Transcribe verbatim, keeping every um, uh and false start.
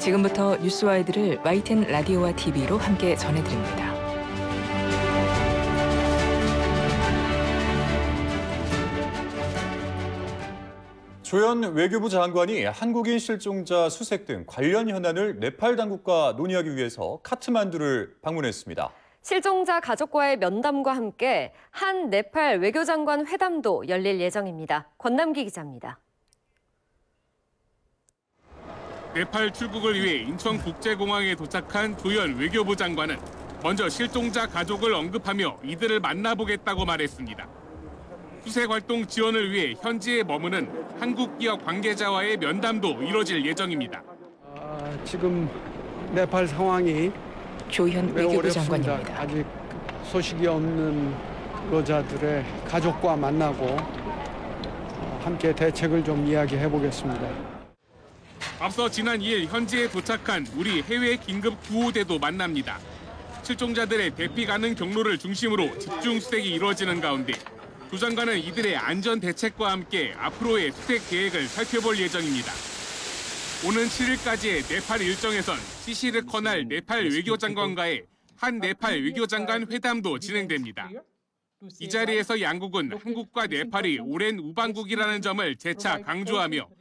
지금부터 뉴스와이드를 와이티엔 라디오와 티비로 함께 전해드립니다. 조현 외교부 장관이 한국인 실종자 수색 등 관련 현안을 네팔 당국과 논의하기 위해서 카트만두를 방문했습니다. 실종자 가족과의 면담과 함께 한 네팔 외교장관 회담도 열릴 예정입니다. 권남기 기자입니다. 네팔 출국을 위해 인천국제공항에 도착한 조현 외교부 장관은 먼저 실종자 가족을 언급하며 이들을 만나보겠다고 말했습니다. 수색 활동 지원을 위해 현지에 머무는 한국 기업 관계자와의 면담도 이뤄질 예정입니다. 아, 지금 네팔 상황이 조현 매우 외교부 어렵습니다. 장관입니다. 아직 소식이 없는 근로자들의 가족과 만나고 함께 대책을 좀 이야기해 보겠습니다. 앞서 지난 이 일 현지에 도착한 우리 해외 긴급 구호대도 만납니다. 실종자들의 대피 가능 경로를 중심으로 집중 수색이 이루어지는 가운데 조 장관은 이들의 안전 대책과 함께 앞으로의 수색 계획을 살펴볼 예정입니다. 오는 칠 일까지의 네팔 일정에선 시시르 커날 네팔 외교장관과의 한 네팔 외교장관 회담도 진행됩니다. 이 자리에서 양국은 한국과 네팔이 오랜 우방국이라는 점을 재차 강조하며